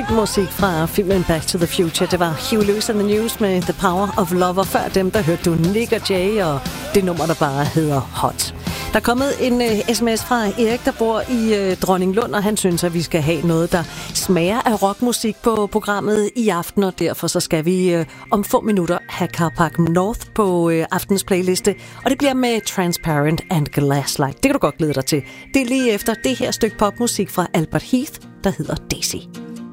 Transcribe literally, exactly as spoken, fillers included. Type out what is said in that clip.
musik fra filmen Back to the Future. Det var Huey Lewis and the News med The Power of Love, og før dem, der hørte du Nick og Jay og det nummer, der bare hedder Hot. Der er kommet en uh, sms fra Erik, der bor i uh, Dronninglund, og han synes, at vi skal have noget, der smager af rockmusik på programmet i aften, og derfor så skal vi uh, om få minutter have Carpark North på uh, aftens playliste, og det bliver med Transparent and Glasslight. Det kan du godt glæde dig til. Det er lige efter det her stykke popmusik fra Albert Heath, der hedder Daisy.